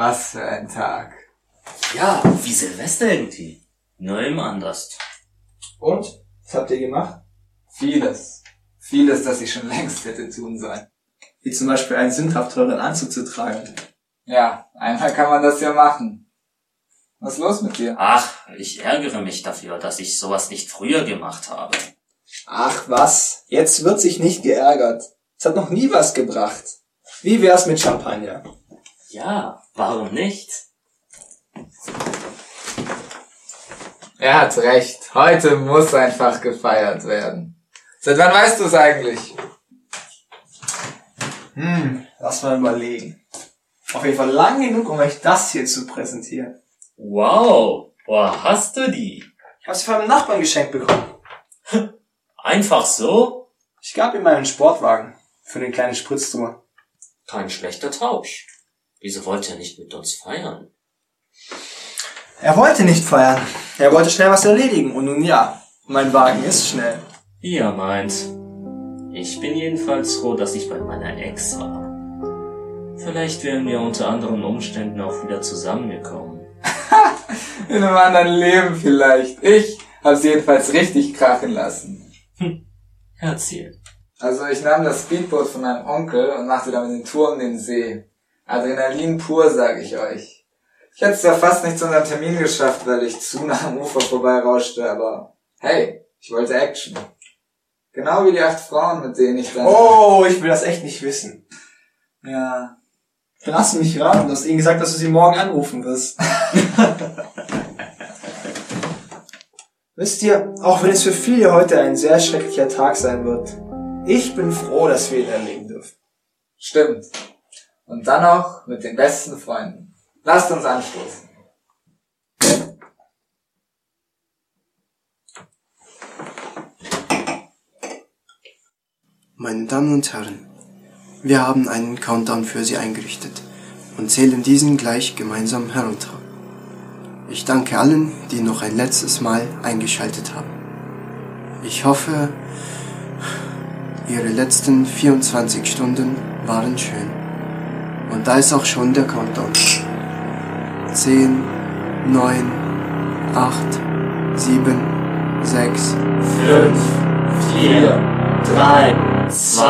Was für ein Tag. Ja, wie Silvester irgendwie. Nur eben anders. Und? Was habt ihr gemacht? Vieles. Vieles, das ich schon längst hätte tun sollen. Wie zum Beispiel einen sündhaft teuren Anzug zu tragen. Ja, einmal kann man das ja machen. Was ist los mit dir? Ach, ich ärgere mich dafür, dass ich sowas nicht früher gemacht habe. Ach was, jetzt wird sich nicht geärgert. Es hat noch nie was gebracht. Wie wär's mit Champagner? Ja, warum nicht? Er hat recht. Heute muss einfach gefeiert werden. Seit wann weißt du es eigentlich? Lass mal überlegen. Auf jeden Fall lang genug, um euch das hier zu präsentieren. Wow, woher hast du die? Ich habe sie von einem Nachbarn geschenkt bekommen. Einfach so? Ich gab ihm meinen Sportwagen für eine kleine Spritztour. Kein schlechter Tausch. Wieso wollte er nicht mit uns feiern? Er wollte nicht feiern. Er wollte schnell was erledigen. Und nun ja, mein Wagen ist schnell. Wie er meint. Ich bin jedenfalls froh, dass ich bei meiner Ex war. Vielleicht wären wir unter anderen Umständen auch wieder zusammengekommen. In einem anderen Leben vielleicht. Ich hab's jedenfalls richtig krachen lassen. Erzähl. Also ich nahm das Speedboot von meinem Onkel und machte damit den Tour um den See. Adrenalin pur, sag ich euch. Ich hätte es zwar fast nicht zu unserem Termin geschafft, weil ich zu nah am Ufer vorbeirauschte, aber hey, ich wollte Action. Genau wie die 8 Frauen, mit denen ich dann... Oh, ich will das echt nicht wissen. Ja. Lass mich raten, du hast ihnen gesagt, dass du sie morgen anrufen wirst. Wisst ihr, auch wenn es für viele heute ein sehr schrecklicher Tag sein wird, ich bin froh, dass wir ihn erleben dürfen. Stimmt. Und dann noch mit den besten Freunden. Lasst uns anstoßen. Meine Damen und Herren, wir haben einen Countdown für Sie eingerichtet und zählen diesen gleich gemeinsam herunter. Ich danke allen, die noch ein letztes Mal eingeschaltet haben. Ich hoffe, Ihre letzten 24 Stunden waren schön. Und da ist auch schon der Countdown. 10, 9, 8, 7, 6, 5, 4, 3, 2,